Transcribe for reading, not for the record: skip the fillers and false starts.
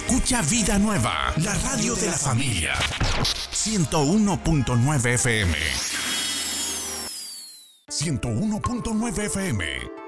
Escucha Vida Nueva, la radio de la familia. 101.9 FM. 101.9 FM.